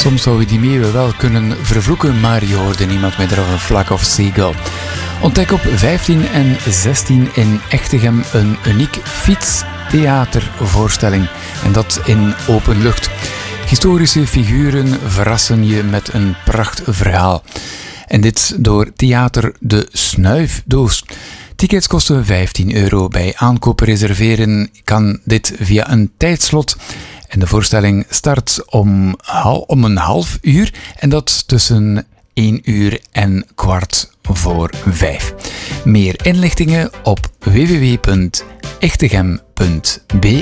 soms zou je die meeuwen wel kunnen vervloeken, maar je hoorde niemand met een Flock of Seagull. Ontdek op 15 en 16 in Echtegem een uniek fietstheatervoorstelling. En dat in open lucht. Historische figuren verrassen je met een prachtverhaal. En dit door Theater De Snuifdoos. Tickets kosten €15. Bij aankoop reserveren kan dit via een tijdslot. En de voorstelling start om 4:30 en dat tussen 1:00 en 4:15. Meer inlichtingen op www.echtegem.be